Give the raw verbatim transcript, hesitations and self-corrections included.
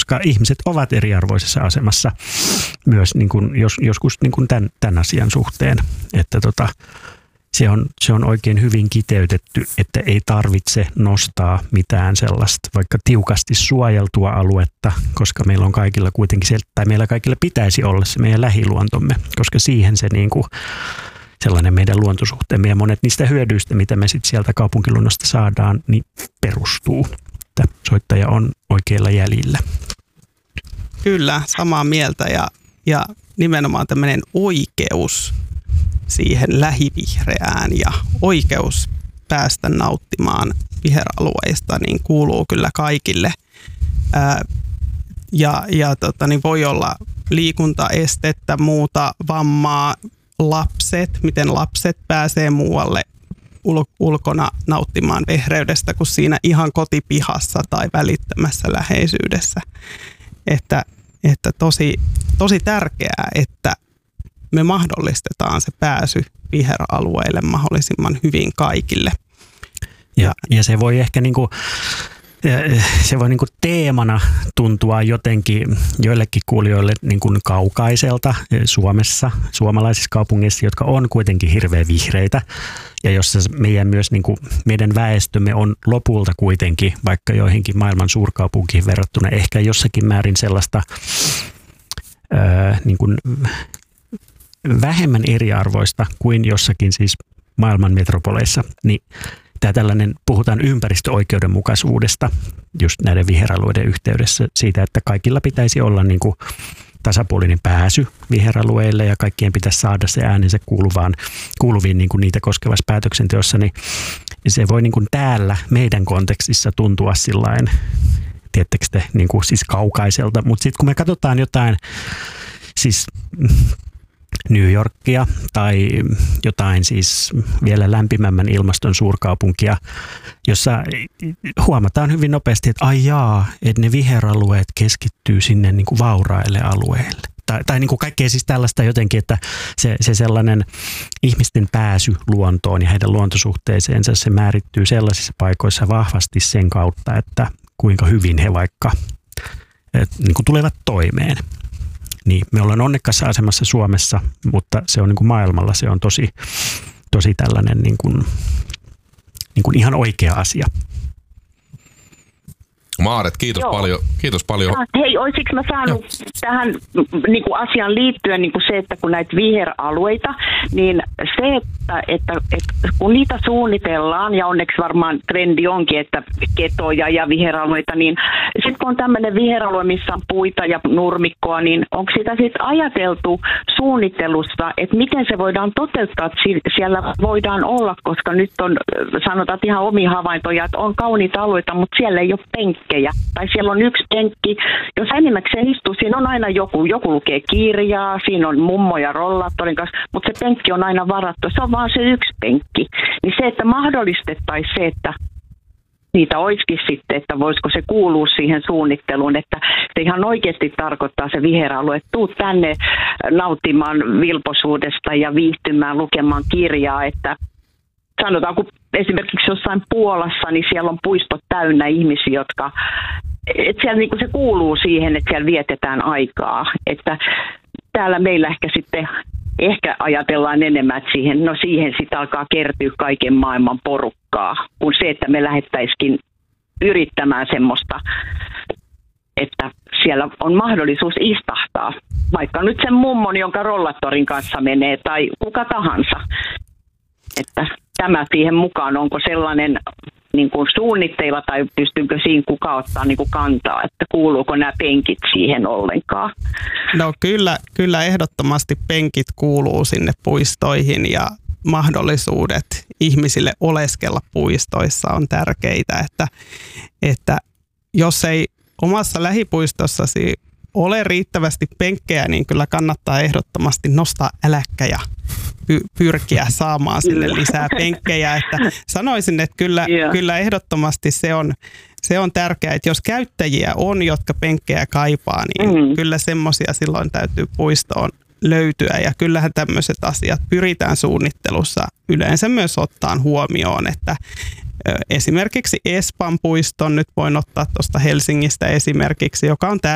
koska ihmiset ovat eriarvoisessa asemassa myös niin kuin jos, joskus niin kuin tämän, tämän asian suhteen, että tota, se on, se on oikein hyvin kiteytetty, että ei tarvitse nostaa mitään sellaista vaikka tiukasti suojeltua aluetta, koska meillä on kaikilla kuitenkin se, tai meillä kaikilla pitäisi olla se meidän lähiluontomme, koska siihen se niin kuin sellainen meidän luontosuhteemme ja monet niistä hyödyistä, mitä me sitten sieltä kaupunkiluonnosta saadaan, niin perustuu. Että soittaja on oikeilla jäljillä. Kyllä, samaa mieltä ja, ja nimenomaan tämmöinen oikeus siihen lähivihreään ja oikeus päästä nauttimaan viheralueista niin kuuluu kyllä kaikille. Ää, ja ja tota, niin voi olla liikuntaestettä, muuta vammaa, lapset, miten lapset pääsee muualle ul- ulkona nauttimaan vihreydestä kuin siinä ihan kotipihassa tai välittömässä läheisyydessä. Että, että tosi, tosi tärkeää, että me mahdollistetaan se pääsy viheralueille mahdollisimman hyvin kaikille. Ja, ja se voi ehkä niinku, se voi niinku teemana tuntua jotenkin joillekin kuulijoille niinku kaukaiselta Suomessa, suomalaisissa kaupungeissa, jotka on kuitenkin hirveän vihreitä. Ja jossa meidän myös niinku, meidän väestömme on lopulta kuitenkin, vaikka joihinkin maailman suurkaupunkiin verrattuna, ehkä jossakin määrin sellaista ää, niinku, vähemmän eriarvoista kuin jossakin siis maailman metropoleissa, niin tämä tällainen, puhutaan ympäristöoikeudenmukaisuudesta just näiden viheralueiden yhteydessä siitä, että kaikilla pitäisi olla niin kuin tasapuolinen pääsy viheralueille ja kaikkien pitäisi saada se äänensä kuuluvaan, kuuluviin niin kuin niitä koskevassa päätöksenteossa, niin se voi niin kuin täällä meidän kontekstissa tuntua sillain, tiedättekö te, niin kuin siis kaukaiselta, mutta sitten kun me katsotaan jotain, siis New Yorkia tai jotain siis vielä lämpimämmän ilmaston suurkaupunkia, jossa huomataan hyvin nopeasti, että ai jaa, että ne viheralueet keskittyy sinne niin kuin vauraille alueille. Tai, tai niin kuin kaikkea siis tällaista jotenkin, että se, se sellainen ihmisten pääsy luontoon ja heidän luontosuhteeseensa, se määrittyy sellaisissa paikoissa vahvasti sen kautta, että kuinka hyvin he vaikka et, niin kuin tulevat toimeen. Niin, me ollaan onnekkaassa asemassa Suomessa, mutta se on niin kuin maailmalla, se on tosi, tosi tällainen niin kuin, niin kuin ihan oikea asia. Maaret, kiitos Joo. paljon. Kiitos paljon. Hei, olisiko mä saanut Joo. tähän niin kuin asiaan liittyen niin kuin se, että kun näitä viheralueita, niin se, että, että, että kun niitä suunnitellaan, ja onneksi varmaan trendi onkin, että ketoja ja viheralueita, niin sitten kun on tämmöinen viheralue, missä on puita ja nurmikkoa, niin onko sitä sitten ajateltu suunnittelussa, että miten se voidaan toteuttaa, että siellä voidaan olla, koska nyt on, sanotaan ihan omia havaintoja, että on kauniita alueita, mutta siellä ei ole penkkiä. Tai siellä on yksi penkki. Jos enimmäkseen istuu, siinä on aina joku. Joku lukee kirjaa, siinä on mummo ja rollaattorin kanssa, mutta se penkki on aina varattu. Se on vaan se yksi penkki. Niin se, että mahdollistettaisiin se, että niitä olisikin sitten, että voisiko se kuulua siihen suunnitteluun, että se ihan oikeasti tarkoittaa se viheralue, että tuu tänne nauttimaan vilpoisuudesta ja viihtymään, lukemaan kirjaa, että sanotaan, kun esimerkiksi jossain Puolassa, niin siellä on puistot täynnä ihmisiä, jotka, että siellä niin kuin se kuuluu siihen, että siellä vietetään aikaa. Että täällä meillä ehkä sitten, ehkä ajatellaan enemmän, että siihen, no siihen sitten alkaa kertyä kaiken maailman porukkaa, kuin se, että me lähettäisikin yrittämään semmoista, että siellä on mahdollisuus istahtaa. Vaikka nyt sen mummon, jonka rollattorin kanssa menee, tai kuka tahansa. Että tämä siihen mukaan, onko sellainen niin kuin suunnitteilla tai pystyykö siinä kuka ottaa niin kuin kantaa, että kuuluuko nämä penkit siihen ollenkaan? No kyllä, kyllä ehdottomasti penkit kuuluu sinne puistoihin ja mahdollisuudet ihmisille oleskella puistoissa on tärkeitä, että, että jos ei omassa lähipuistossasi ole riittävästi penkkejä, niin kyllä kannattaa ehdottomasti nostaa äläkkä ja pyrkiä saamaan sille lisää penkkejä. Että sanoisin, että kyllä, yeah. kyllä ehdottomasti se on, se on tärkeää, että jos käyttäjiä on, jotka penkkejä kaipaa, niin mm. kyllä semmoisia silloin täytyy puistoon löytyä. Ja kyllähän tämmöiset asiat pyritään suunnittelussa yleensä myös ottaan huomioon, että esimerkiksi Espan puiston, nyt voin ottaa tuosta Helsingistä esimerkiksi, joka on